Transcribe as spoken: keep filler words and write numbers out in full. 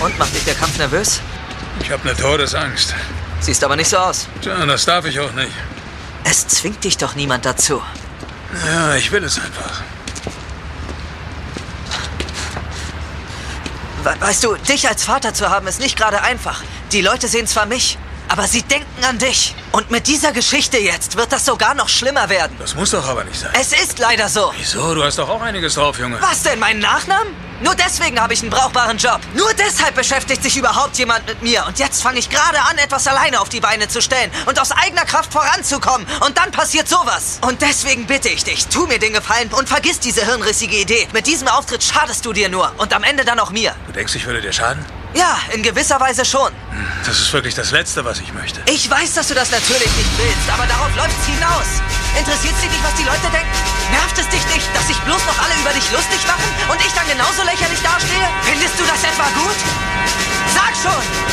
Und, macht dich der Kampf nervös? Ich habe eine Todesangst. Siehst aber nicht so aus. Tja, das darf ich auch nicht. Es zwingt dich doch niemand dazu. Ja, ich will es einfach. We- Weißt du, dich als Vater zu haben, ist nicht gerade einfach. Die Leute sehen zwar mich, aber sie denken an dich. Und mit dieser Geschichte jetzt wird das sogar noch schlimmer werden. Das muss doch aber nicht sein. Es ist leider so. Wieso? Du hast doch auch einiges drauf, Junge. Was denn, meinen Nachnamen? Nur deswegen habe ich einen brauchbaren Job. Nur deshalb beschäftigt sich überhaupt jemand mit mir. Und jetzt fange ich gerade an, etwas alleine auf die Beine zu stellen und aus eigener Kraft voranzukommen. Und dann passiert sowas. Und deswegen bitte ich dich, tu mir den Gefallen und vergiss diese hirnrissige Idee. Mit diesem Auftritt schadest du dir nur. Und am Ende dann auch mir. Du denkst, ich würde dir schaden? Ja, in gewisser Weise schon. Das ist wirklich das Letzte, was ich möchte. Ich weiß, dass du das natürlich nicht willst, aber darauf läuft's hinaus. Interessiert dich nicht, was die Leute denken? Nervt es dich nicht, dass sich bloß noch alle über dich lustig machen und ich dann genauso lächerlich dastehe? Findest du das etwa gut? Sag schon!